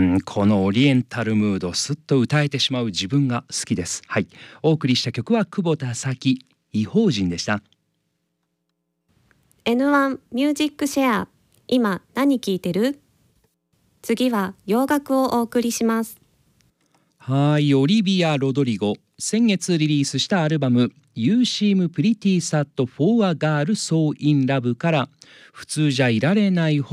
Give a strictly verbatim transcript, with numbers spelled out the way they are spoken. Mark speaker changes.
Speaker 1: ん、このオリエンタルムード、すっと歌えてしまう自分が好きです。はい、お送りした曲は久保田早紀、異邦人でした。
Speaker 2: エヌワン ミュージックシェア、今何聴いてる？次は洋楽をお送りします。
Speaker 1: はい、オリビア・ロドリゴ、先月リリースしたアルバム You Seem Pretty Sad for a Girl So in Love から普通じゃいられない